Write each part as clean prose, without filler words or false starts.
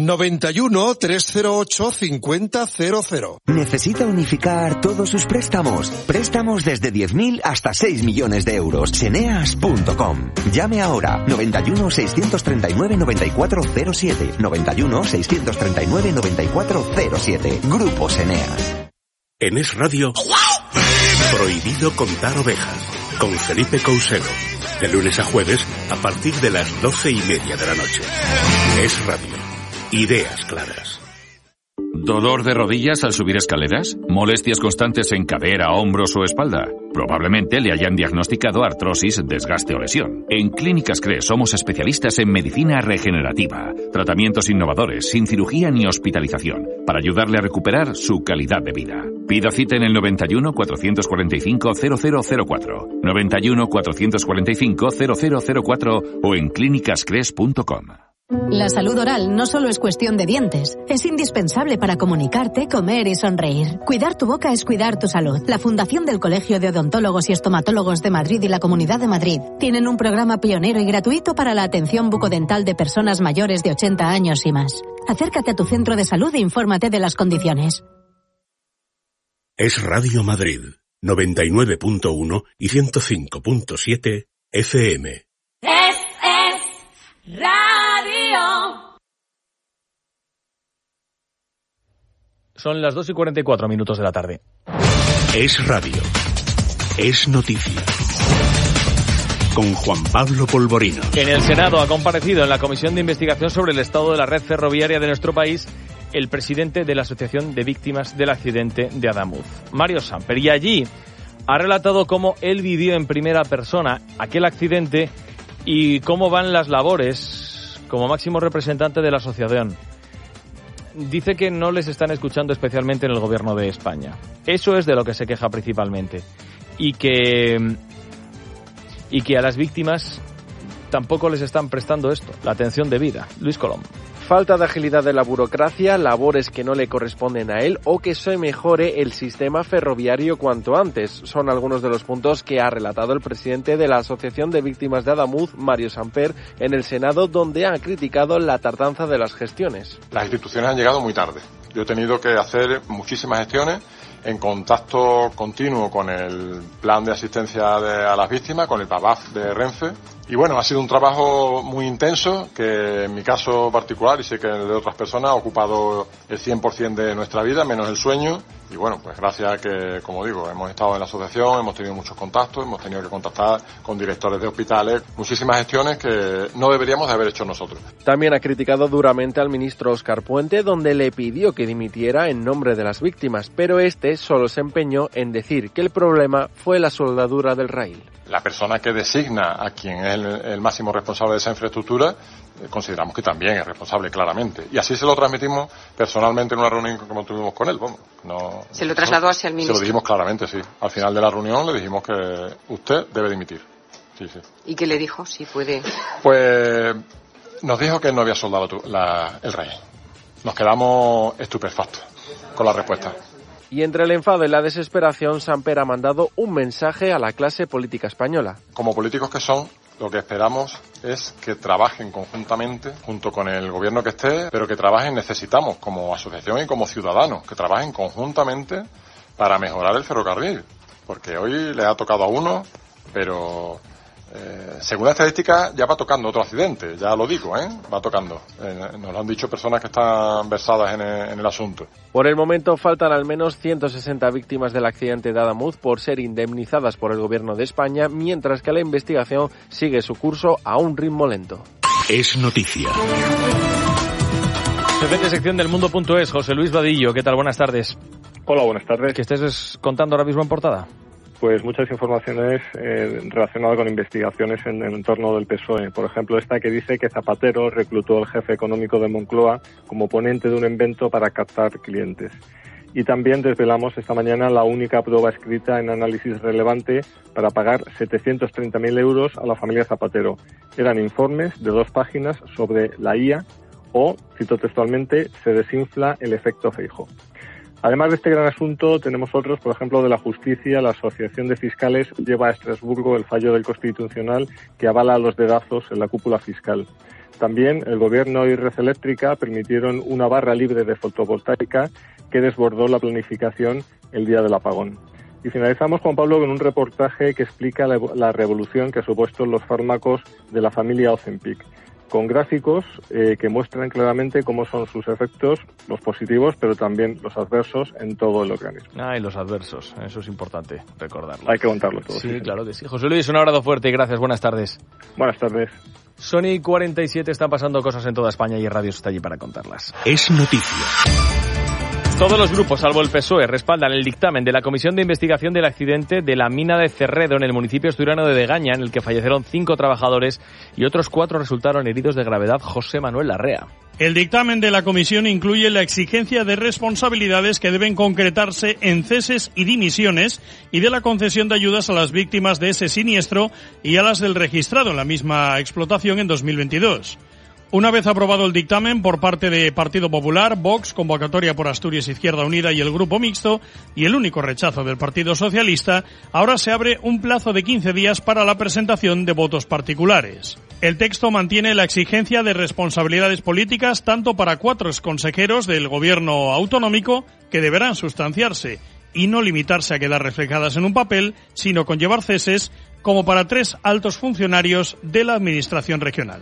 91 308 5000. ¿Necesita unificar todos sus préstamos? Préstamos desde 10.000 hasta 6 millones de euros. Ceneas.com. Llame ahora. 91 639 9407. 91 639 9407. Grupo Ceneas. En Es Radio, Prohibido contar ovejas, con Felipe Couselo. De lunes a jueves, a partir de las 12:30 de la noche. Es Radio. Ideas claras. ¿Dolor de rodillas al subir escaleras? ¿Molestias constantes en cadera, hombros o espalda? Probablemente le hayan diagnosticado artrosis, desgaste o lesión. En Clínicas CRE somos especialistas en medicina regenerativa. Tratamientos innovadores, sin cirugía ni hospitalización, para ayudarle a recuperar su calidad de vida. Pida cita en el 91 445 0004, 91 445 0004 o en clínicascres.com. La salud oral no solo es cuestión de dientes, es indispensable para comunicarte, comer y sonreír. Cuidar tu boca es cuidar tu salud. La Fundación del Colegio de Odontólogos y Estomatólogos de Madrid y la Comunidad de Madrid tienen un programa pionero y gratuito para la atención bucodental de personas mayores de 80 años y más. Acércate a tu centro de salud e infórmate de las condiciones. Es Radio Madrid, 99.1 y 105.7 FM. Es Radio. Son las 2:44 de la tarde. Es Radio. Es noticia. Con Juan Pablo Polvorino. En el Senado ha comparecido en la Comisión de Investigación sobre el estado de la red ferroviaria de nuestro país el presidente de la Asociación de Víctimas del Accidente de Adamuz, Mario Samper, y allí ha relatado cómo él vivió en primera persona aquel accidente y cómo van las labores como máximo representante de la asociación. Dice que no les están escuchando especialmente en el gobierno de España. Eso es de lo que se queja principalmente. Y que a las víctimas tampoco les están prestando esto, la atención debida. Luis Colom. Falta de agilidad de la burocracia, labores que no le corresponden a él o que se mejore el sistema ferroviario cuanto antes. Son algunos de los puntos que ha relatado el presidente de la Asociación de Víctimas de Adamuz, Mario Samper, en el Senado, donde ha criticado la tardanza de las gestiones. Las instituciones han llegado muy tarde. Yo he tenido que hacer muchísimas gestiones en contacto continuo con el plan de asistencia a las víctimas, con el PAVAF de Renfe. Y bueno, ha sido un trabajo muy intenso que en mi caso particular, y sé que el de otras personas, ha ocupado el 100% de nuestra vida, menos el sueño. Y bueno, pues gracias a que, como digo, hemos estado en la asociación, hemos tenido muchos contactos, hemos tenido que contactar con directores de hospitales, muchísimas gestiones que no deberíamos de haber hecho nosotros. También ha criticado duramente al ministro Óscar Puente, donde le pidió que dimitiera en nombre de las víctimas, pero este solo se empeñó en decir que el problema fue la soldadura del raíl. La persona que designa a quien es el máximo responsable de esa infraestructura, consideramos que también es responsable claramente. Y así se lo transmitimos personalmente en una reunión como tuvimos con él. ¿Se lo trasladó hacia el ministro? Se lo dijimos claramente, sí. Al final de la reunión le dijimos que usted debe dimitir. Sí. ¿Y qué le dijo? Si puede. Pues nos dijo que no había soldado el raíl. Nos quedamos estupefactos con la respuesta. Y entre el enfado y la desesperación, Samper ha mandado un mensaje a la clase política española. Como políticos que son, lo que esperamos es que trabajen conjuntamente, junto con el gobierno que esté, pero que trabajen, necesitamos como asociación y como ciudadanos, que trabajen conjuntamente para mejorar el ferrocarril. Porque hoy le ha tocado a uno, pero según la estadística ya va tocando otro accidente, ya lo digo, va tocando. Nos lo han dicho personas que están versadas en el asunto. Por el momento faltan al menos 160 víctimas del accidente de Adamuz por ser indemnizadas por el gobierno de España, mientras que la investigación sigue su curso a un ritmo lento. Es noticia. Jefe sección del Mundo.es, José Luis Vadillo. ¿Qué tal? Buenas tardes. Hola, buenas tardes. ¿Qué estés contando ahora mismo en portada? Pues muchas informaciones relacionadas con investigaciones en el entorno del PSOE. Por ejemplo, esta que dice que Zapatero reclutó al jefe económico de Moncloa como ponente de un invento para captar clientes. Y también desvelamos esta mañana la única prueba escrita en análisis relevante para pagar 730.000 euros a la familia Zapatero. Eran informes de 2 páginas sobre la IA o, cito textualmente, se desinfla el efecto Feijóo. Además de este gran asunto, tenemos otros, por ejemplo, de la justicia. La Asociación de Fiscales lleva a Estrasburgo el fallo del Constitucional que avala los dedazos en la cúpula fiscal. También el Gobierno y Red Eléctrica permitieron una barra libre de fotovoltaica que desbordó la planificación el día del apagón. Y finalizamos, Juan Pablo, con un reportaje que explica la revolución que ha supuesto los fármacos de la familia Ozempic, con gráficos que muestran claramente cómo son sus efectos, los positivos, pero también los adversos en todo el organismo. Y los adversos, eso es importante recordarlo. Hay que contarlo todo. Sí, claro que sí. José Luis, un abrazo fuerte y gracias. Buenas tardes. Buenas tardes. Sony 47, están pasando cosas en toda España y Radio está allí para contarlas. Es noticia. Todos los grupos, salvo el PSOE, respaldan el dictamen de la Comisión de Investigación del accidente de la mina de Cerredo en el municipio asturiano de Degaña, en el que fallecieron 5 trabajadores y otros 4 resultaron heridos de gravedad. José Manuel Larrea. El dictamen de la comisión incluye la exigencia de responsabilidades que deben concretarse en ceses y dimisiones y de la concesión de ayudas a las víctimas de ese siniestro y a las del registrado en la misma explotación en 2022. Una vez aprobado el dictamen por parte de Partido Popular, Vox, convocatoria por Asturias Izquierda Unida y el Grupo Mixto, y el único rechazo del Partido Socialista, ahora se abre un plazo de 15 días para la presentación de votos particulares. El texto mantiene la exigencia de responsabilidades políticas tanto para 4 consejeros del Gobierno autonómico, que deberán sustanciarse y no limitarse a quedar reflejadas en un papel, sino conllevar ceses, como para 3 altos funcionarios de la Administración regional.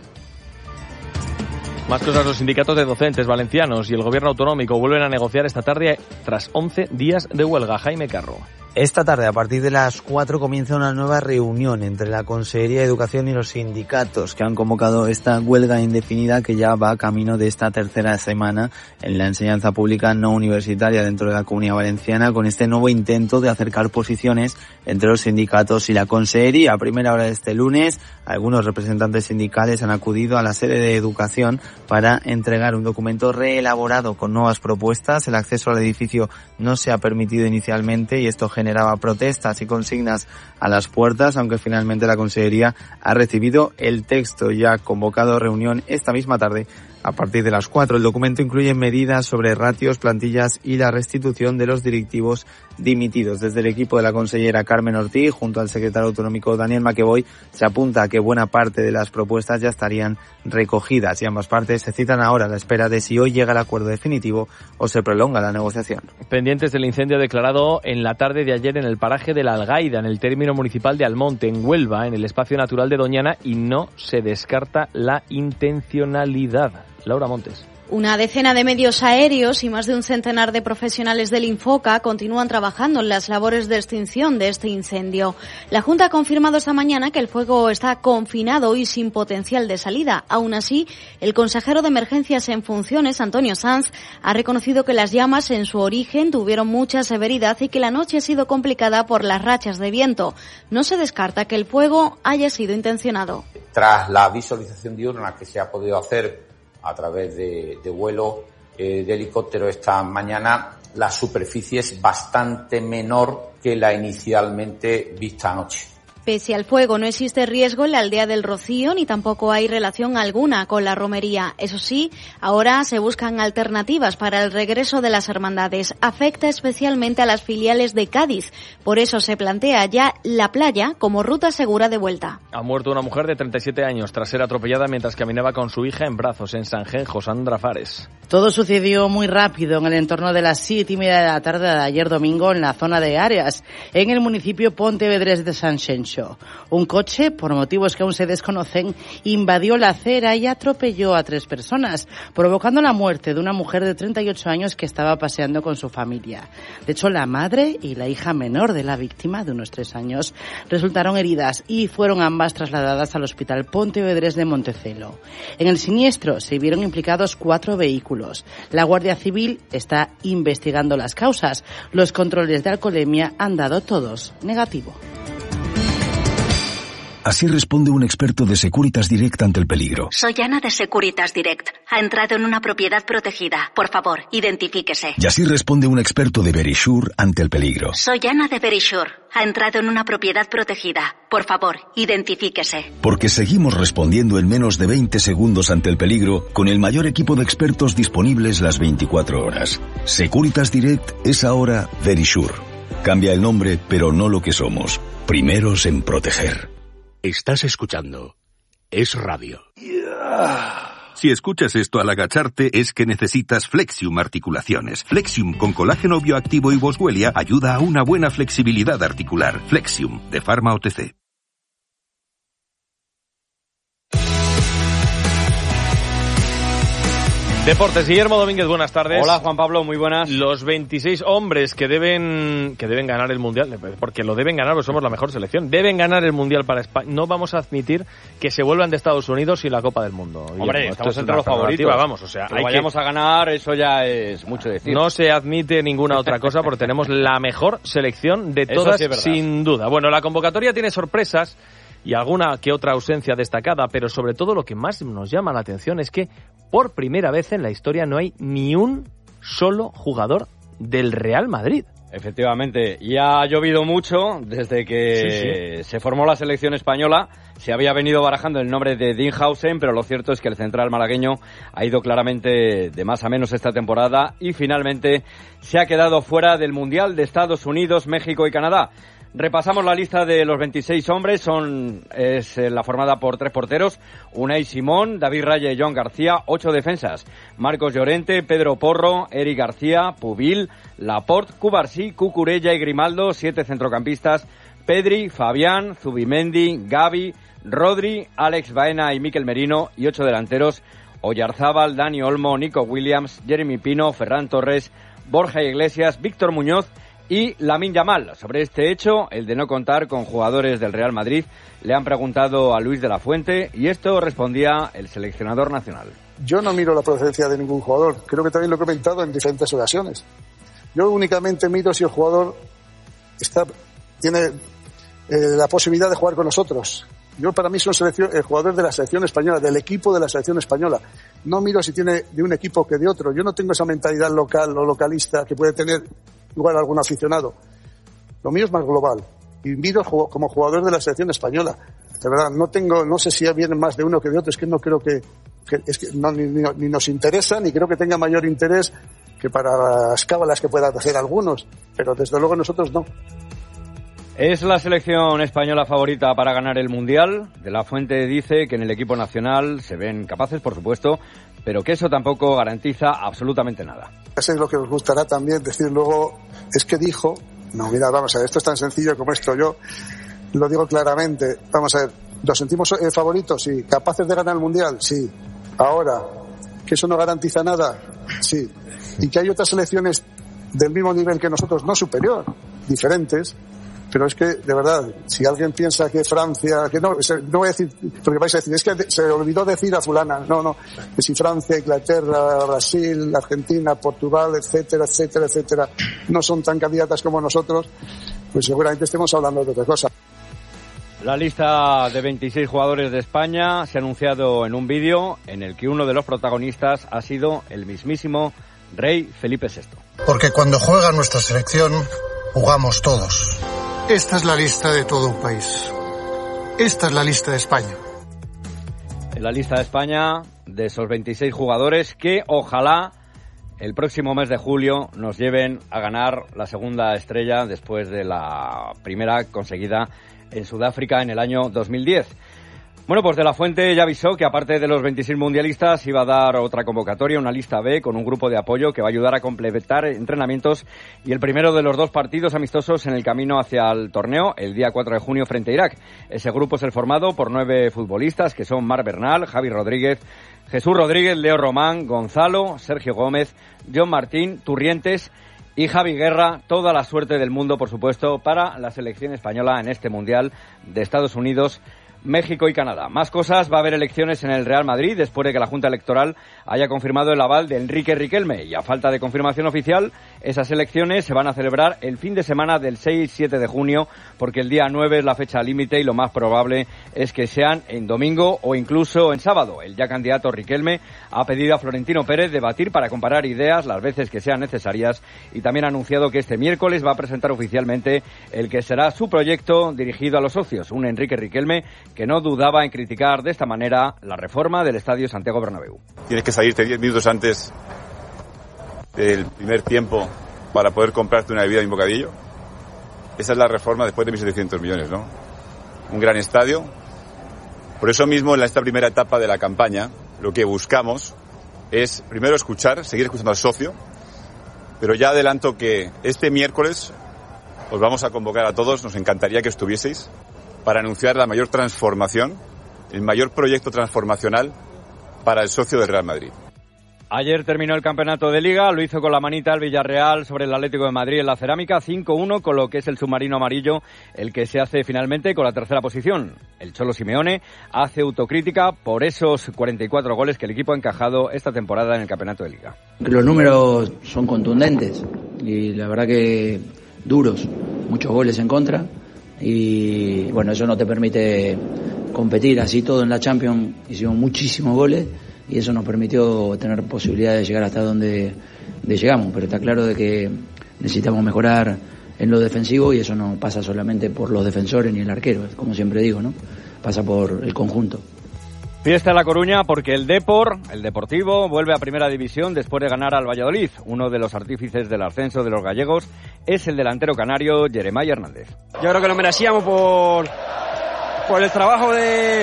Más cosas, los sindicatos de docentes valencianos y el gobierno autonómico vuelven a negociar esta tarde tras 11 días de huelga. Jaime Carro. Esta tarde, a partir de las 4, comienza una nueva reunión entre la Consellería de Educación y los sindicatos que han convocado esta huelga indefinida que ya va camino de esta tercera semana en la enseñanza pública no universitaria dentro de la Comunidad Valenciana, con este nuevo intento de acercar posiciones entre los sindicatos y la Consellería. A primera hora de este lunes, algunos representantes sindicales han acudido a la sede de Educación para entregar un documento reelaborado con nuevas propuestas. El acceso al edificio no se ha permitido inicialmente y esto generaba protestas y consignas a las puertas, aunque finalmente la Consellería ha recibido el texto. Ya ha convocado reunión esta misma tarde a partir de las 4. El documento incluye medidas sobre ratios, plantillas y la restitución de los directivos dimitidos. Desde el equipo de la consellera Carmen Ortiz, junto al secretario autonómico Daniel Maqueboy, se apunta a que buena parte de las propuestas ya estarían recogidas y ambas partes se citan ahora a la espera de si hoy llega el acuerdo definitivo o se prolonga la negociación. Pendientes del incendio declarado en la tarde de ayer en el paraje de la Algaida, en el término municipal de Almonte, en Huelva, en el espacio natural de Doñana, y no se descarta la intencionalidad. Laura Montes. Una decena de medios aéreos y más de un centenar de profesionales del Infoca continúan trabajando en las labores de extinción de este incendio. La Junta ha confirmado esta mañana que el fuego está confinado y sin potencial de salida. Aún así, el consejero de Emergencias en funciones, Antonio Sanz, ha reconocido que las llamas en su origen tuvieron mucha severidad y que la noche ha sido complicada por las rachas de viento. No se descarta que el fuego haya sido intencionado. Tras la visualización diurna que se ha podido hacer a través de vuelo de helicóptero esta mañana, la superficie es bastante menor que la inicialmente vista anoche. Pese al fuego, no existe riesgo en la aldea del Rocío ni tampoco hay relación alguna con la romería. Eso sí, ahora se buscan alternativas para el regreso de las hermandades. Afecta especialmente a las filiales de Cádiz. Por eso se plantea ya la playa como ruta segura de vuelta. Ha muerto una mujer de 37 años tras ser atropellada mientras caminaba con su hija en brazos en Sanjenjo. Sandra Fares. Todo sucedió muy rápido en el entorno de las 7:30 de la tarde de ayer domingo en la zona de Áreas, en el municipio Pontevedrés de Sanxenxo. Un coche, por motivos que aún se desconocen, invadió la acera y atropelló a 3 personas, provocando la muerte de una mujer de 38 años que estaba paseando con su familia. De hecho, la madre y la hija menor de la víctima, de unos 3 años, resultaron heridas y fueron ambas trasladadas al Hospital Pontevedrés de Montecelo. En el siniestro se vieron implicados 4 vehículos. La Guardia Civil está investigando las causas. Los controles de alcoholemia han dado todos negativo. Así responde un experto de Securitas Direct ante el peligro. Soy Ana de Securitas Direct. Ha entrado en una propiedad protegida. Por favor, identifíquese. Y así responde un experto de Verisure ante el peligro. Soy Ana de Verisure. Ha entrado en una propiedad protegida. Por favor, identifíquese. Porque seguimos respondiendo en menos de 20 segundos ante el peligro con el mayor equipo de expertos disponibles las 24 horas. Securitas Direct es ahora Verisure. Cambia el nombre, pero no lo que somos. Primeros en proteger. Estás escuchando Es Radio. Yeah. Si escuchas esto al agacharte es que necesitas Flexium Articulaciones. Flexium con colágeno bioactivo y boswellia ayuda a una buena flexibilidad articular. Flexium, de Pharma OTC. Deportes, Guillermo Domínguez, buenas tardes. Hola, Juan Pablo, muy buenas. Los 26 hombres que deben ganar el Mundial, porque lo deben ganar, pues somos la mejor selección, deben ganar el Mundial para España. No vamos a admitir que se vuelvan de Estados Unidos y la Copa del Mundo. Hombre, Guillermo, estamos entre los favoritos. Vamos, o sea, que vayamos a ganar, eso ya es mucho decir. No se admite ninguna otra cosa porque tenemos la mejor selección de todas, sí, sin duda. Bueno, la convocatoria tiene sorpresas y alguna que otra ausencia destacada, pero sobre todo lo que más nos llama la atención es que por primera vez en la historia no hay ni un solo jugador del Real Madrid. Efectivamente, ya ha llovido mucho desde que se formó la selección española. Se había venido barajando el nombre de Dinhausen, pero lo cierto es que el central malagueño ha ido claramente de más a menos esta temporada y finalmente se ha quedado fuera del Mundial de Estados Unidos, México y Canadá. Repasamos la lista de los 26 hombres, es la formada por 3 porteros, Unai Simón, David Raya y Joan García, 8 defensas, Marcos Llorente, Pedro Porro, Eric García, Pubil, Laporte, Cubarsí, Cucurella y Grimaldo, 7 centrocampistas, Pedri, Fabián, Zubimendi, Gavi, Rodri, Alex Baena y Mikel Merino y 8 delanteros, Oyarzábal, Dani Olmo, Nico Williams, Jeremy Pino, Ferran Torres, Borja Iglesias, Víctor Muñoz y Lamine Yamal. Sobre este hecho, el de no contar con jugadores del Real Madrid, le han preguntado a Luis de la Fuente y esto respondía el seleccionador nacional. Yo no miro la procedencia de ningún jugador, creo que también lo he comentado en diferentes ocasiones. Yo únicamente miro si el jugador tiene la posibilidad de jugar con nosotros. Yo para mí soy el jugador de la selección española, del equipo de la selección española. No miro si tiene de un equipo que de otro. Yo no tengo esa mentalidad local o localista que puede tener igual algún aficionado. Lo mío es más global y miro como jugador de la selección española. De verdad, no sé si vienen más de uno que de otro, es que no creo que ni nos interesa, ni creo que tenga mayor interés que para las cábalas que puedan hacer algunos, pero desde luego nosotros no. Es la selección española favorita para ganar el Mundial. De la Fuente dice que en el equipo nacional se ven capaces, por supuesto, pero que eso tampoco garantiza absolutamente nada. Eso es lo que os gustará también decir luego, es que dijo, no, mira, vamos a ver, esto es tan sencillo como esto, yo lo digo claramente, vamos a ver, ¿nos sentimos favoritos? Sí. ¿Capaces de ganar el Mundial? Sí. Ahora, ¿que eso no garantiza nada? Sí. Y que hay otras selecciones del mismo nivel que nosotros, no superior, diferentes. Pero es que, de verdad, si alguien piensa que Francia, que no voy a decir, porque vais a decir, es que se olvidó decir a fulana, no, que si Francia, Inglaterra, Brasil, Argentina, Portugal, etcétera, etcétera, etcétera, no son tan candidatas como nosotros, pues seguramente estemos hablando de otra cosa. La lista de 26 jugadores de España se ha anunciado en un vídeo en el que uno de los protagonistas ha sido el mismísimo rey Felipe VI. Porque cuando juega nuestra selección, jugamos todos. Esta es la lista de todo un país. Esta es la lista de España. En la lista de España, de esos 26 jugadores que ojalá el próximo mes de julio nos lleven a ganar la segunda estrella después de la primera conseguida en Sudáfrica en el año 2010. Bueno, pues De la Fuente ya avisó que aparte de los 26 mundialistas iba a dar otra convocatoria, una lista B con un grupo de apoyo que va a ayudar a complementar entrenamientos y el primero de los 2 partidos amistosos en el camino hacia el torneo el día 4 de junio frente a Irak. Ese grupo es el formado por 9 futbolistas que son Marc Bernal, Javi Rodríguez, Jesús Rodríguez, Leo Román, Gonzalo, Sergio Gómez, John Martín, Turrientes y Javi Guerra. Toda la suerte del mundo, por supuesto, para la selección española en este Mundial de Estados Unidos, México y Canadá. Más cosas, va a haber elecciones en el Real Madrid después de que la Junta Electoral haya confirmado el aval de Enrique Riquelme y a falta de confirmación oficial, esas elecciones se van a celebrar el fin de semana del 6-7 de junio porque el día 9 es la fecha límite y lo más probable es que sean en domingo o incluso en sábado. El ya candidato Riquelme ha pedido a Florentino Pérez debatir para comparar ideas las veces que sean necesarias y también ha anunciado que este miércoles va a presentar oficialmente el que será su proyecto dirigido a los socios, un Enrique Riquelme que no dudaba en criticar de esta manera la reforma del Estadio Santiago Bernabéu. Tienes que salirte 10 minutos antes del primer tiempo para poder comprarte una bebida y un bocadillo. Esa es la reforma después de 1.700 millones, ¿no? Un gran estadio. Por eso mismo, en esta primera etapa de la campaña, lo que buscamos es, primero, seguir escuchando al socio, pero ya adelanto que este miércoles os vamos a convocar a todos, nos encantaría que estuvieseis, para anunciar la mayor transformación, el mayor proyecto transformacional para el socio del Real Madrid. Ayer terminó el campeonato de Liga, lo hizo con la manita el Villarreal sobre el Atlético de Madrid en la Cerámica, 5-1, con lo que es el submarino amarillo el que se hace finalmente con la tercera posición. El Cholo Simeone hace autocrítica por esos 44 goles que el equipo ha encajado esta temporada en el campeonato de Liga. Los números son contundentes y la verdad que duros, muchos goles en contra y bueno, eso no te permite competir así todo en la Champions. Hicimos muchísimos goles y eso nos permitió tener posibilidad de llegar hasta donde llegamos, pero está claro de que necesitamos mejorar en lo defensivo y eso no pasa solamente por los defensores ni el arquero, como siempre digo, ¿no? Pasa por el conjunto. Fiesta en La Coruña porque el Deportivo, vuelve a Primera División después de ganar al Valladolid. Uno de los artífices del ascenso de los gallegos es el delantero canario Jeremai Hernández. Yo creo que lo merecíamos por el trabajo de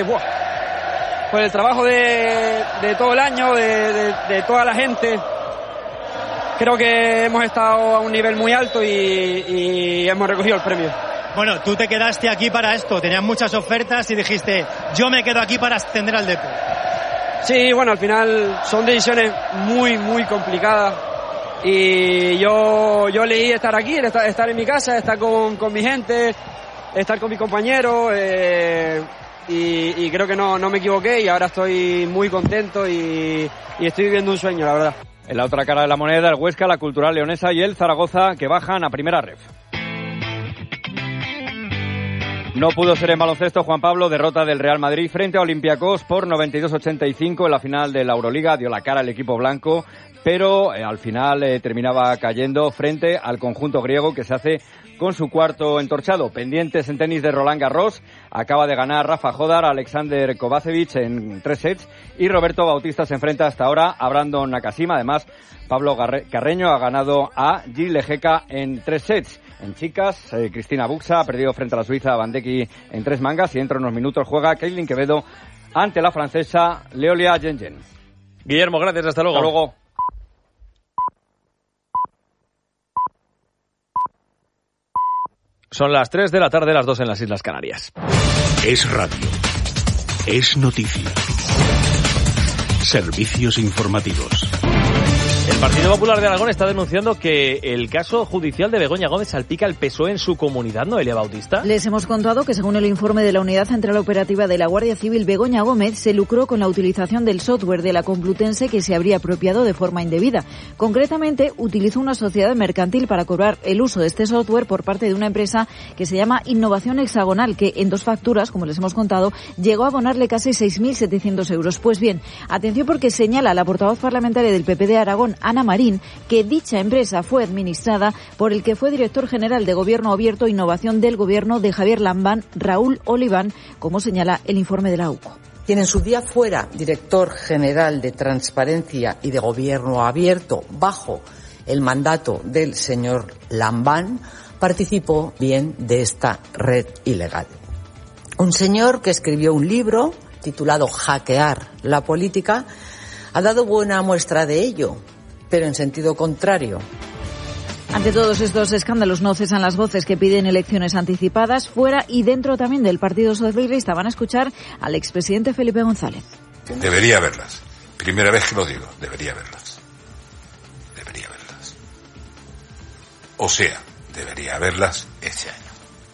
todo el año, de toda la gente. Creo que hemos estado a un nivel muy alto y hemos recogido el premio. Bueno, tú te quedaste aquí para esto, tenías muchas ofertas y dijiste, yo me quedo aquí para ascender al Depor. Sí, bueno, al final son decisiones muy, muy complicadas y yo elegí estar aquí, estar en mi casa, estar con mi gente, estar con mis compañeros y creo que no me equivoqué y ahora estoy muy contento y estoy viviendo un sueño, la verdad. En la otra cara de la moneda, el Huesca, la Cultural Leonesa y el Zaragoza que bajan a Primera Ref. No pudo ser en baloncesto, Juan Pablo, derrota del Real Madrid frente a Olympiacos por 92-85 en la final de la Euroliga, dio la cara al equipo blanco, pero al final terminaba cayendo frente al conjunto griego que se hace con su cuarto entorchado. Pendientes en tenis de Roland Garros, acaba de ganar Rafa Jodar a Alexander Kovacevic en 3 sets y Roberto Bautista se enfrenta hasta ahora a Brandon Nakashima. Además, Pablo Carreño ha ganado a Gil Lejeca en 3 sets. En chicas, Cristina Buxa ha perdido frente a la suiza Bandecki en 3 mangas y dentro de unos minutos juega Kailin Quevedo ante la francesa Leolia Gengen. Guillermo, gracias, hasta luego. Hasta luego. Son las 3 de la tarde, las 2 en las Islas Canarias. Es radio. Es noticia. Servicios informativos. El Partido Popular de Aragón está denunciando que el caso judicial de Begoña Gómez salpica al PSOE en su comunidad, Noelia Bautista. Les hemos contado que según el informe de la Unidad Central Operativa de la Guardia Civil, Begoña Gómez se lucró con la utilización del software de la Complutense que se habría apropiado de forma indebida. Concretamente, utilizó una sociedad mercantil para cobrar el uso de este software por parte de una empresa que se llama Innovación Hexagonal, que en 2 facturas, como les hemos contado, llegó a abonarle casi 6.700 euros. Pues bien, atención porque señala la portavoz parlamentaria del PP de Aragón, Ana Marín, que dicha empresa fue administrada por el que fue director general de Gobierno Abierto e Innovación del Gobierno de Javier Lambán, Raúl Oliván, como señala el informe de la UCO. Quien en su día fuera director general de Transparencia y de Gobierno Abierto bajo el mandato del señor Lambán, participó bien de esta red ilegal. Un señor que escribió un libro titulado Hackear la política ha dado buena muestra de ello, pero en sentido contrario. Ante todos estos escándalos no cesan las voces que piden elecciones anticipadas fuera y dentro también del Partido Socialista. Van a escuchar al expresidente Felipe González. Debería verlas. Primera vez que lo digo, debería verlas. Debería verlas. O sea, debería verlas este año.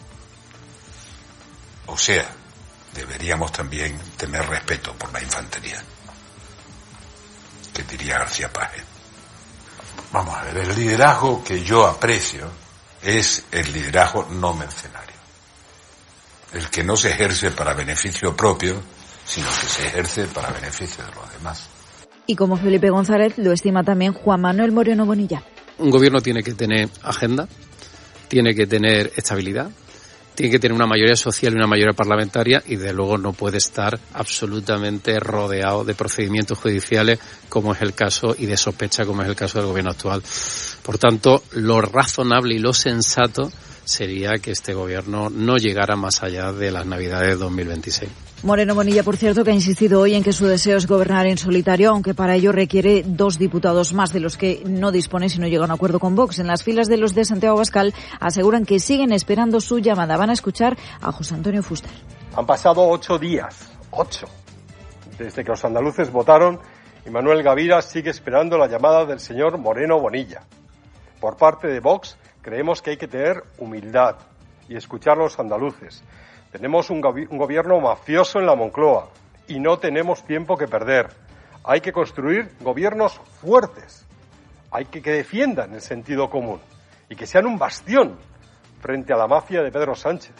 O sea, deberíamos también tener respeto por la infantería. ¿Qué diría García Páez? Vamos a ver, el liderazgo que yo aprecio es el liderazgo no mercenario. El que no se ejerce para beneficio propio, sino que se ejerce para beneficio de los demás. Y como Felipe González, lo estima también Juan Manuel Moreno Bonilla. Un gobierno tiene que tener agenda, tiene que tener estabilidad, tiene que tener una mayoría social y una mayoría parlamentaria y desde luego no puede estar absolutamente rodeado de procedimientos judiciales como es el caso y de sospecha como es el caso del gobierno actual. Por tanto, lo razonable y lo sensato sería que este gobierno no llegara más allá de las Navidades de 2026. Moreno Bonilla, por cierto, que ha insistido hoy en que su deseo es gobernar en solitario, aunque para ello requiere 2 diputados más, de los que no dispone si no llega a un acuerdo con Vox. En las filas de los de Santiago Abascal aseguran que siguen esperando su llamada. Van a escuchar a José Antonio Fuster. Han pasado 8 días, 8, desde que los andaluces votaron y Manuel Gavira sigue esperando la llamada del señor Moreno Bonilla. Por parte de Vox creemos que hay que tener humildad y escuchar a los andaluces. Tenemos un gobierno mafioso en la Moncloa y no tenemos tiempo que perder. Hay que construir gobiernos fuertes. Hay que defiendan el sentido común y que sean un bastión frente a la mafia de Pedro Sánchez.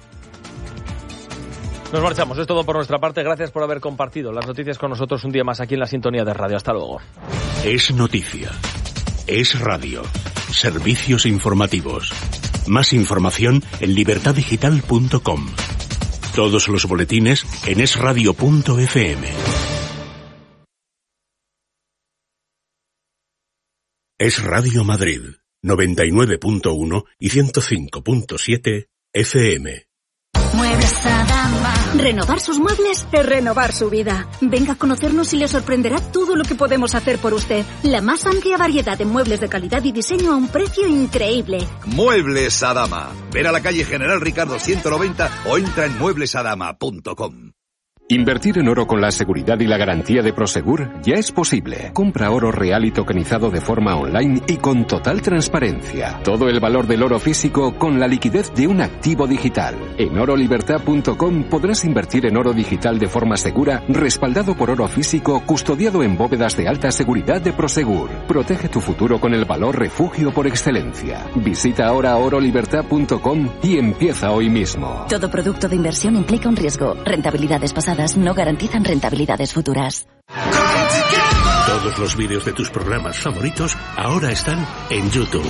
Nos marchamos, es todo por nuestra parte. Gracias por haber compartido las noticias con nosotros un día más aquí en la sintonía de radio. Hasta luego. Es noticia. Es radio. Servicios informativos. Más información en libertaddigital.com. Todos los boletines en esradio.fm. Es Radio Madrid, 99.1 y 105.7 FM. Muebles Adama. Renovar sus muebles es renovar su vida. Venga a conocernos y le sorprenderá todo lo que podemos hacer por usted. La más amplia variedad de muebles de calidad y diseño a un precio increíble. Muebles Adama. Ven a la calle General Ricardo 190 o entra en mueblesadama.com. Invertir en oro con la seguridad y la garantía de Prosegur ya es posible. Compra oro real y tokenizado de forma online y con total transparencia. Todo el valor del oro físico con la liquidez de un activo digital. En orolibertad.com podrás invertir en oro digital de forma segura, respaldado por oro físico, custodiado en bóvedas de alta seguridad de Prosegur. Protege tu futuro con el valor refugio por excelencia. Visita ahora orolibertad.com y empieza hoy mismo. Todo producto de inversión implica un riesgo. Rentabilidades pasadas no garantizan rentabilidades futuras. Todos los vídeos de tus programas favoritos ahora están en YouTube.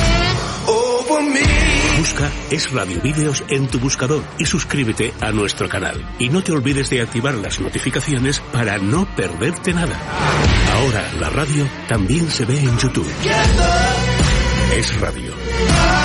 Busca Es Radio Vídeos en tu buscador y suscríbete a nuestro canal. Y no te olvides de activar las notificaciones para no perderte nada. Ahora la radio también se ve en YouTube. Es Radio.